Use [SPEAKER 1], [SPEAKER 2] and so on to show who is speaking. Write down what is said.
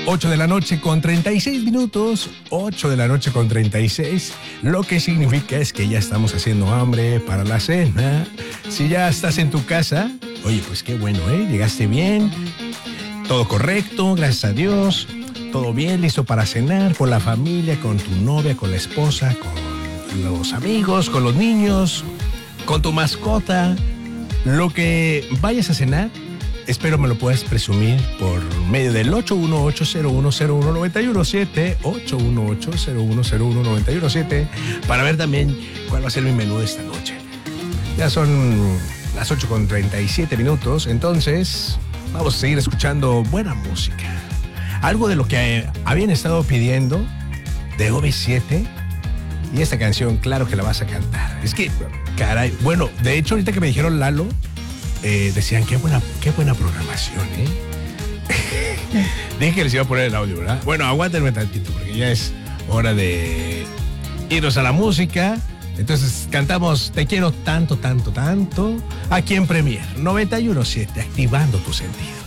[SPEAKER 1] 8 de la noche con 36 minutos, 8 de la noche con 36, lo que significa es que ya estamos haciendo hambre para la cena. Si ya estás en tu casa, oye, pues qué bueno, llegaste bien, todo correcto, gracias a Dios, todo bien, listo para cenar con la familia, con tu novia, con la esposa, con los amigos, con los niños, con tu mascota, lo que vayas a cenar. Espero me lo puedas presumir por medio del 818-0101-917, 818-0101-917, para ver también cuál va a ser mi menú de esta noche. Ya son las 8:37 minutos, entonces vamos a seguir escuchando buena música. Algo de lo que habían estado pidiendo de OV7, y esta canción, claro que la vas a cantar. Es que, caray, bueno, de hecho ahorita que me dijeron Lalo, decían, qué buena programación, Dije que les iba a poner el audio, ¿verdad? Bueno, aguántenme tantito, porque ya es hora de irnos a la música. Entonces cantamos Te quiero tanto, tanto, tanto, aquí en Premier 91.7, activando tus sentidos.